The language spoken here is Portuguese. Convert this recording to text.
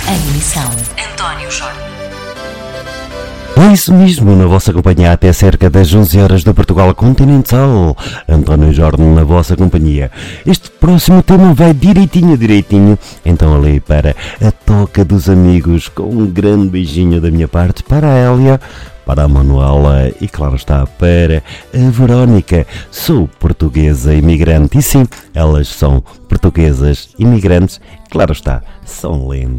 A emissão António Jorge. É isso mesmo, na vossa companhia até cerca das 11 horas do Portugal Continental. António Jorge na vossa companhia. Este próximo tema vai direitinho, então ali para a toca dos amigos, com um grande beijinho da minha parte para a Hélia, para a Manuela e, claro está, para a Verónica. Sou portuguesa imigrante e sim, elas são portuguesas imigrantes, claro está, são lindas.